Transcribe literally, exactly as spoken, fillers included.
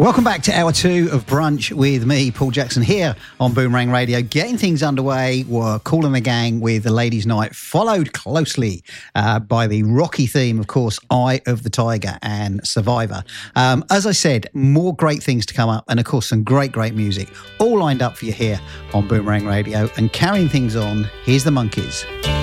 Welcome back to hour two of Brunch with me, Paul Jackson, here on Boomerang Radio. Getting things underway were Kool and the Gang with the Ladies' Night, followed closely uh, by the Rocky theme, of course, Eye of the Tiger and Survivor. Um, as I said, more great things to come up, and of course some great, great music all lined up for you here on Boomerang Radio. And carrying things on, here's the Monkees.